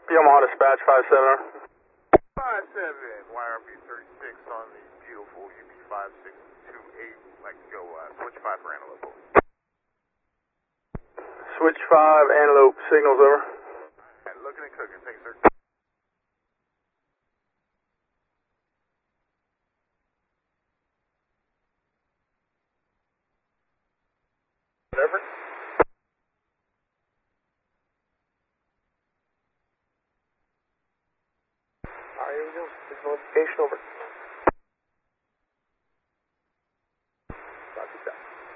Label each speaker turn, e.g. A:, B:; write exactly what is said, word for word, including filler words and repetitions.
A: Yamaha dispatch five seven.
B: five seven, Y R B thirty-six on the beautiful U P five six two eight. Like to go uh, switch five for Antelope.
A: Switch five, Antelope, signals over.
B: And looking and cooking, thanks sir. Whatever.
C: Alright, here we go. This notification over.